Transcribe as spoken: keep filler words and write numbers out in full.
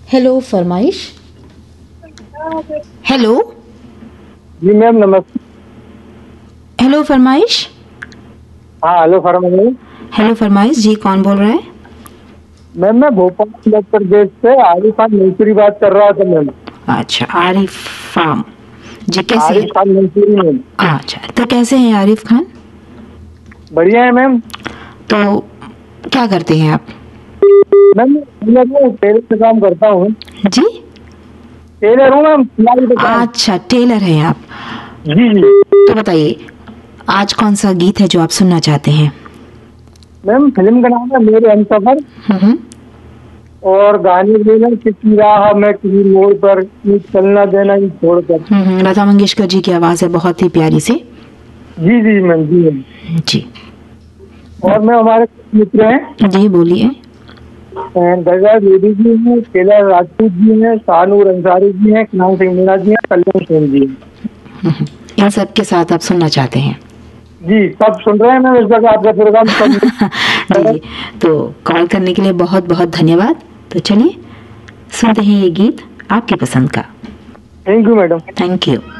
Hello फरमाइश। Hello जी ma'am नमस्ते। Hello फरमाइश। हाँ हेलो फरमाइए। हेलो फरमाइश जी, कौन बोल रहा है? मैम मैं भोपाल मध्य प्रदेश से आरिफ खान मंसूरी बात कर रहा था मैम। अच्छा, आरिफ फार्म जी, कैसे आरिफ हैं? खान मंसूरी मैम। अच्छा, तो कैसे हैं आरिफ खान? बढ़िया है मैम। तो क्या करते हैं आप? मैम मैं मैं टेलर का काम करता हूँ। जी, टेलर हूँ मैम, सिलाई का काम। अच्छा टेलर हैं आप। जी जी तो बताइए, आज कौन सा गीत है जो आप सुनना चाहते हैं? मैम फिल्म का नाम है मेरे हमसफर। हम्म। और गाने में किसी राह मैं किसी मोड़ पर यूं चलना देना ही छोड़कर। हम्म, लता मंगेशकर जी की आवाज है, बहुत ही प्यारी सी। जी जी मैम जी मैम। जी और मैं हमारे कुछ मित्र हैं, जी बोलिए। गजरा बेदी जी हैं, टेलर राजपूत जी हैं, शाहनूर अंसारी जी हैं, किनान सिंह मीणा जी हैं, कल्याण सेन जी हैं। हम्म, इन सब के साथ आप सुनना चाहते हैं? जी सब सुन रहे हैं मैम, इस जगह आपका प्रोग्राम सब। जी जी, तो कॉल करने के लिए बहुत बहुत धन्यवाद। तो चलिए सुनते हैं ये गीत आपकी पसंद का। Thank you madam. Thank you.